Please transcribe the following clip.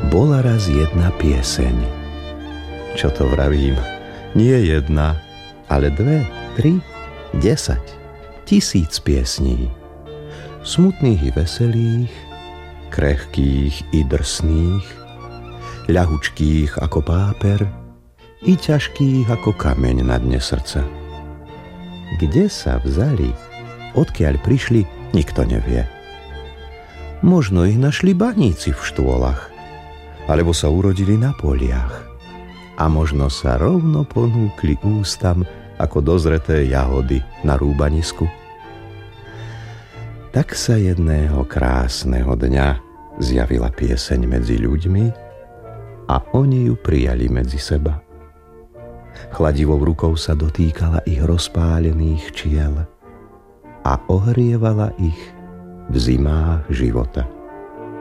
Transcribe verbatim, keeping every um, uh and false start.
Bola raz jedna pieseň. Čo to vravím? Nie jedna, ale dve, tri, desať, tisíc piesní. Smutných i veselých, krehkých i drsných, ľahučkých ako páper i ťažkých ako kameň na dne srdca. Kde sa vzali, odkiaľ prišli, nikto nevie. Možno ich našli baníci v štôlach, alebo sa urodili na poliach. A možno sa rovno ponúkli ústam ako dozreté jahody na rúbanisku. Tak sa jedného krásneho dňa zjavila pieseň medzi ľuďmi a oni ju prijali medzi seba. Chladivou rukou sa dotýkala ich rozpálených čiel a ohrievala ich v zimách života.